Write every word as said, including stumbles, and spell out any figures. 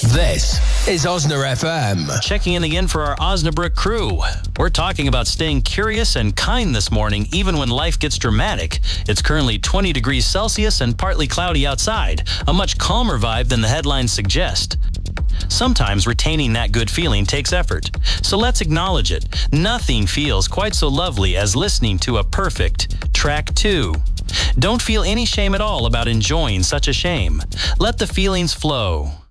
This is Osna F M. Checking in again for our Osnabrück crew. We're talking about staying curious and kind this morning, even when life gets dramatic. It's currently twenty degrees Celsius and partly cloudy outside, a much calmer vibe than the headlines suggest. Sometimes retaining that good feeling takes effort, so let's acknowledge it. Nothing feels quite so lovely as listening to a perfect track two. Don't feel any shame at all about enjoying such a shame. Let the feelings flow.